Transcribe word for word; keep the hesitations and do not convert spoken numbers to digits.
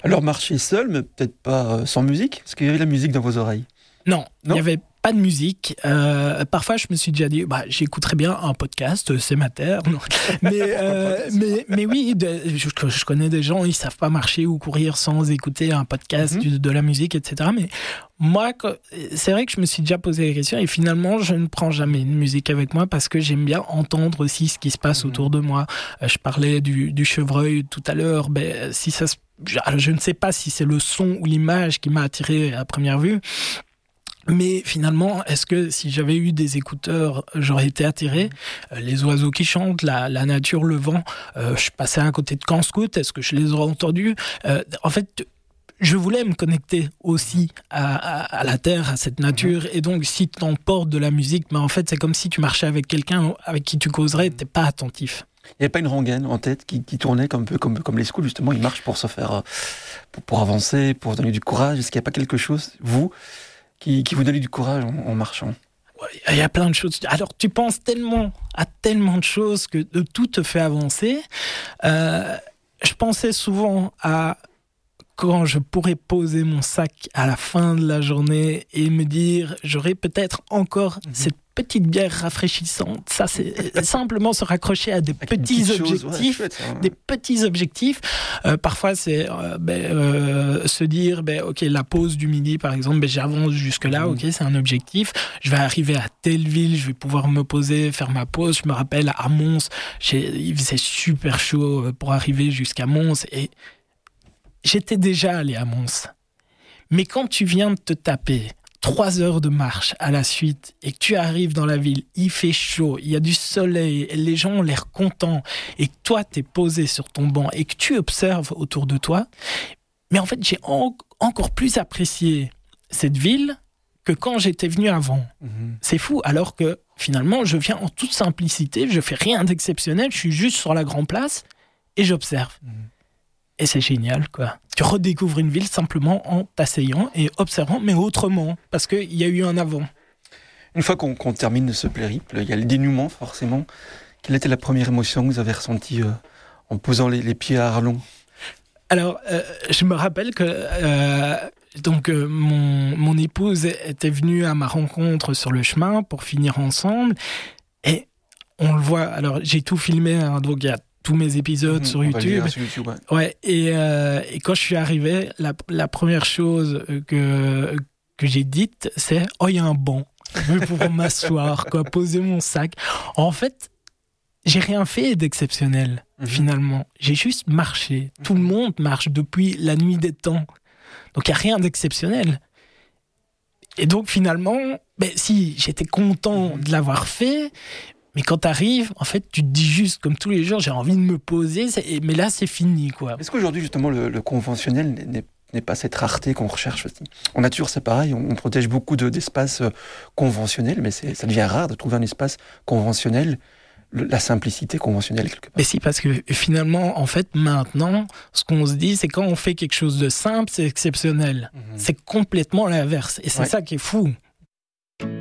Alors marcher seul, mais peut-être pas euh, sans musique. Est-ce qu'il y avait de la musique dans vos oreilles ? Non, il Non n'y avait pas de musique. Euh, parfois, je me suis déjà dit, bah, j'écouterais bien un podcast, c'est ma terre. Non. Mais, euh, mais, mais oui, de, je, je connais des gens, ils ne savent pas marcher ou courir sans écouter un podcast, mm-hmm. de, de la musique, et cetera. Mais moi, c'est vrai que je me suis déjà posé la question et finalement, je ne prends jamais une musique avec moi parce que j'aime bien entendre aussi ce qui se passe mm-hmm. autour de moi. Je parlais du, du chevreuil tout à l'heure. Ben, si ça se, je, je ne sais pas si c'est le son ou l'image qui m'a attiré à première vue. Mais finalement, est-ce que si j'avais eu des écouteurs, j'aurais été attiré ? euh, Les oiseaux qui chantent, la, la nature, le vent. Euh, je passais à côté de camp scout, est-ce que je les aurais entendus ? euh, En fait, je voulais me connecter aussi à, à, à la terre, à cette nature. Et donc, si tu emportes de la musique, mais en fait, c'est comme si tu marchais avec quelqu'un avec qui tu causerais, tu n'es pas attentif. Il n'y avait pas une rengaine en tête qui, qui tournait comme, comme, comme les scouts, justement, ils marchent pour se faire, pour, pour avancer, pour donner du courage. Est-ce qu'il n'y a pas quelque chose, vous, Qui, qui vous donne du courage en, en marchant ? Il y a plein de choses. Alors, tu penses tellement à tellement de choses que de tout te fait avancer. Euh, je pensais souvent à quand je pourrais poser mon sac à la fin de la journée et me dire, j'aurais peut-être encore mmh. cette petite bière rafraîchissante. Ça, c'est simplement se raccrocher à des Avec petits objectifs, ouais, chouette, hein. des petits objectifs. Euh, parfois, c'est euh, ben, euh, se dire, ben, ok, la pause du midi, par exemple, ben, j'avance jusque là, mmh. ok, c'est un objectif. Je vais arriver à telle ville, je vais pouvoir me poser, faire ma pause. Je me rappelle à Mons, il faisait super chaud pour arriver jusqu'à Mons et j'étais déjà allé à Mons. Mais quand tu viens de te taper trois heures de marche à la suite et que tu arrives dans la ville, il fait chaud, il y a du soleil, les gens ont l'air contents et que toi, t'es posé sur ton banc et que tu observes autour de toi, mais en fait, j'ai en- encore plus apprécié cette ville que quand j'étais venu avant. Mmh. C'est fou, alors que finalement, je viens en toute simplicité, je fais rien d'exceptionnel, je suis juste sur la grande place et j'observe. Mmh. Et c'est génial, quoi. Tu redécouvres une ville simplement en t'asseyant et observant, mais autrement, parce qu'il y a eu un avant. Une fois qu'on, qu'on termine ce périple, il y a le dénouement, forcément. Quelle était la première émotion que vous avez ressentie euh, en posant les, les pieds à Arlon ? Alors, euh, je me rappelle que euh, donc, euh, mon, mon épouse était venue à ma rencontre sur le chemin pour finir ensemble. Et on le voit, alors j'ai tout filmé, hein, donc il y a tous mes épisodes mmh, sur, YouTube. sur YouTube. Ouais, ouais et, euh, et quand je suis arrivé, la, la première chose que, que j'ai dite, c'est « Oh, il y a un banc. Je vais pouvoir m'asseoir, quoi, poser mon sac. » En fait, j'ai rien fait d'exceptionnel, mmh. finalement. J'ai juste marché. Mmh. Tout le monde marche depuis la nuit des temps. Donc, il n'y a rien d'exceptionnel. Et donc, finalement, ben, si, j'étais content mmh. de l'avoir fait. Mais quand t'arrives, en fait, tu te dis juste, comme tous les jours, j'ai envie de me poser, mais là, c'est fini, quoi. Est-ce qu'aujourd'hui, justement, le, le conventionnel n'est, n'est pas cette rareté qu'on recherche aussi ? En nature, c'est pareil, on, on protège beaucoup de, d'espaces conventionnels, mais c'est, ça devient rare de trouver un espace conventionnel, le, la simplicité conventionnelle, quelque part. Mais si, parce que finalement, en fait, maintenant, ce qu'on se dit, c'est quand on fait quelque chose de simple, c'est exceptionnel. Mmh. C'est complètement l'inverse. Et c'est ouais. ça qui est fou.